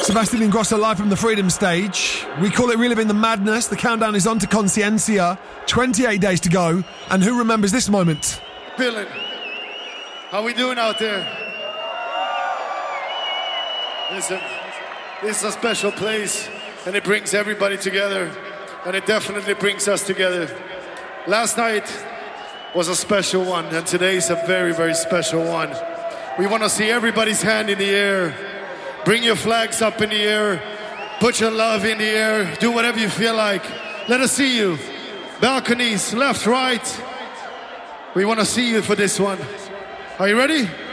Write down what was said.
Sebastian Ingrosso live from the Freedom Stage. We call it Reliving the Madness. The countdown is on to Conciencia. 28 days to go. And who remembers this moment? Feeling. How we doing out there? Listen, this is a special place, and it brings everybody together, and it definitely brings us together. Last night was a special one, and today is a very, very special one. We want to see everybody's hand in the air. Bring your flags up in the air. Put your love in the air. Do whatever you feel like. Let us see you. Balconies, left, right. We want to see you for this one. Are you ready?